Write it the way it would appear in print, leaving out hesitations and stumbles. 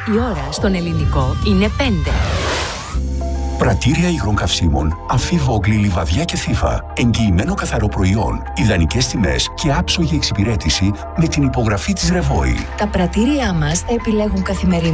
Η ώρα στον ελληνικό είναι 5. Πρατήρια υγρών καυσίμων, αμφίβογλη, λιβαδιά και θύφα. Εγγυημένο καθαρό προϊόν, ιδανικές τιμές και άψογη εξυπηρέτηση με την υπογραφή της Ρεβόη. Τα πρατήριά μας θα επιλέγουν καθημερινά